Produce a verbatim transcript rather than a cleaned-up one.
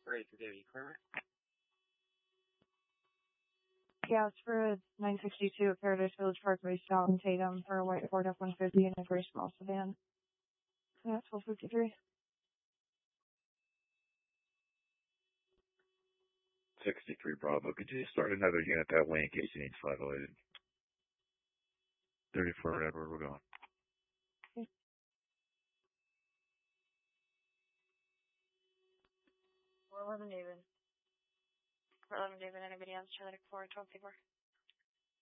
Ready for David Clearman? Yeah, it's for a nine sixty-two at Paradise Village Parkway, South and Tatum for a white Ford F one fifty and a gray small sedan. Yeah, twelve fifty-three. sixty-three Bravo. Could you start another unit that way in case you need flat related? thirty-four Edward, we're going. Okay. four eleven David. four eleven David, anybody else? Charlie four, twelve people.